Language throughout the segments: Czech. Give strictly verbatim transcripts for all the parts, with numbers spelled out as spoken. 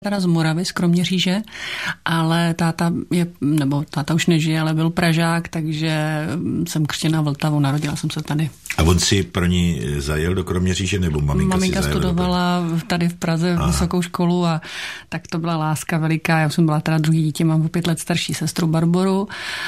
Teda z Moravy, z Kroměříže, ale táta je, nebo táta už nežije, ale byl Pražák, takže jsem křtěná Vltavou, narodila jsem se tady. A on si pro ní zajel do Kroměříže, nebo maminka, maminka si zajela studovala tady v Praze Aha. vysokou školu a tak to byla láska veliká. Já jsem byla teda druhý dítě, mám o pět let starší sestru Barboru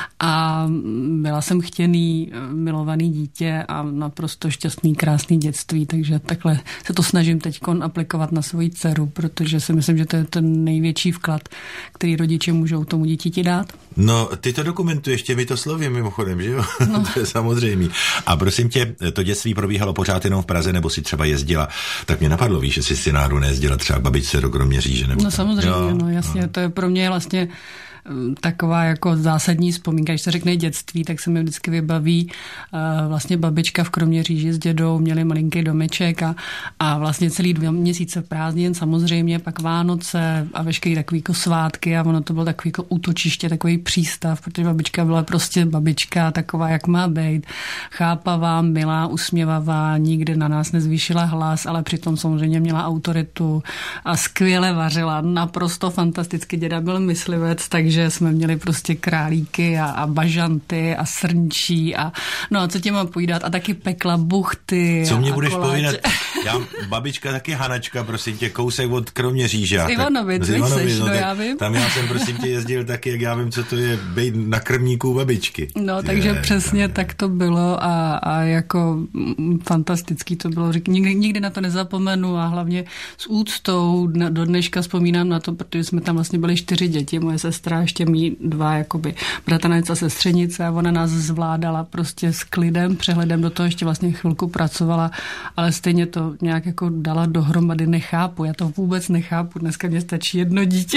a byla jsem chtěný, milovaný dítě a naprosto šťastný, krásný dětství, takže takhle se to snažím teďkon aplikovat na svoji dceru, protože si myslím, že to je ten největší vklad, který rodiče můžou tomu dítěti dát. No, ty to dokumentuješ těmito slovy mimochodem, že jo? No. To je samozřejmé. A prosím tě, to dětství probíhalo pořád jenom v Praze, nebo si třeba jezdila? Tak mě napadlo, víš, že jsi si náhodou nejezdila třeba babičce do Kroměříže, nebo No tam. Samozřejmě, jo, no jasně, no. To je pro mě vlastně taková jako zásadní vzpomínka. Když se řekne dětství, tak se mi vždycky vybaví uh, vlastně babička v Kroměříži s dědou, měli malinký domeček a, a vlastně celý dva měsíce prázdnin, samozřejmě pak Vánoce a veškerý takový jako svátky a ono to bylo takový jako útočiště, takový přístav, protože babička byla prostě babička, taková, jak má být, chápavá, milá, usměvavá, nikdy na nás nezvýšila hlas, ale přitom samozřejmě měla autoritu a skvěle vařila, naprosto fantasticky. Děda byl myslivec, takže že jsme měli prostě králíky a, a bažanty a srnčí a no a co tě mám povídat a taky pekla buchty. Co mě a budeš koláče. Povídat? Já, babička taky Hanačka, prosím tě, kousek od Kroměříže. Z Ivanovic, víš seš, no, no já vím. Tam já jsem prosím tě jezdil taky, jak já vím, co to je být na krmníku babičky. No, takže je, přesně je. Tak to bylo a, a jako m, fantastický to bylo. Nikdy, nikdy na to nezapomenu a hlavně s úctou do dneška vzpomínám na to, protože jsme tam vlastně byli čtyři děti, moje sestra ještě mý dva jakoby bratranec a sestřenice a ona nás zvládala prostě s klidem, přehledem, do toho ještě vlastně chvilku pracovala, ale stejně to nějak jako dala dohromady, nechápu, já to vůbec nechápu, dneska mě stačí jedno dítě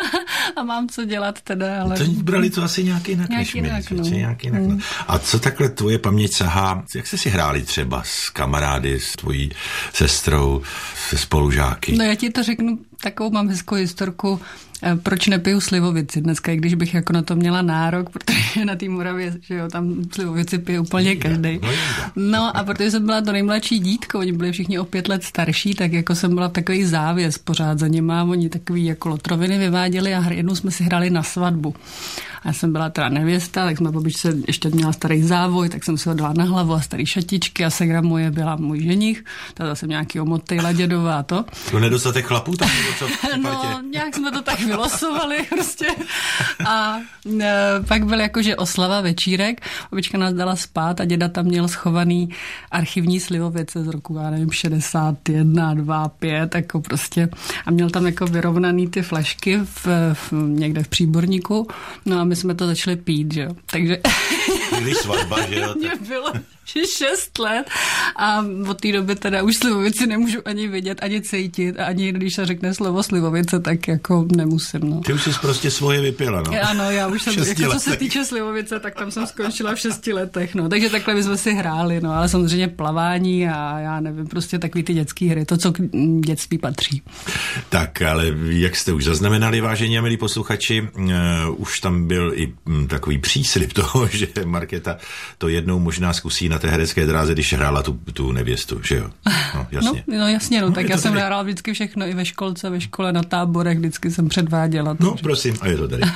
a mám co dělat teda, ale... To brali to asi nějaký jinak, nějaký jinak, no. nějaký jinak hmm. A co takhle tvoje paměť sahá, jak jste si hráli třeba s kamarády, s tvojí sestrou, se spolužáky? No já ti to řeknu, takovou mám hezkou historku, proč nepiju slivovici dneska, i když bych jako na to měla nárok, protože na té Moravě, že jo, tam slivovici pije úplně každý. No a protože jsem byla to nejmladší dítko, oni byli všichni o pět let starší, tak jako jsem byla takový závěs pořád za něma, oni takový jako lotroviny vyváděli a jednou jsme si hráli na svatbu. A já jsem byla teda nevěsta, tak jsme babičce ještě měla starý závoj, tak jsem si ho dala na hlavu a starý šatičky a segra moje byla můj ženich, ta zase nějaký omotejla dědová a to. To nedostatek chlapů tam nebo co? No, nějak jsme to tak vylosovali prostě. A e, pak byl jakože oslava, večírek, babička nás dala spát a děda tam měl schovaný archivní slivovice z roku, já nevím, šedesát jedna, dva, pět, jako prostě. A měl tam jako vyrovnaný ty flašky v, v, někde v příborníku. No a my jsme to začali pít, že jo. Takže... Když svatba, že jo. Mě bylo šest let a od té doby teda už slivovici nemůžu ani vidět, ani cítit a ani když se řekne slovo slivovice, tak jako nemusím, no. Ty už jsi prostě svoje vypila, no. Ano, já už jsem, jako co se týče slivovice, tak tam jsem skončila v šesti letech, no. Takže takhle bychom si hráli, no, ale samozřejmě plavání a já nevím, prostě takový ty dětský hry, to, co k dětství patří. Tak, ale jak jste už zaznamenali, vážení a milí posluchači, uh, už tam byl i um, takový příslib toho, že Markéta to jednou možná zkusí na té herecké dráze, když hrála tu, tu nevěstu, že jo? No, jasně. No, no jasně, no, tak no, já jsem tady... hrála vždycky všechno, i ve školce, ve škole, na táborech, vždycky jsem předváděla. No, prosím, a je to tady.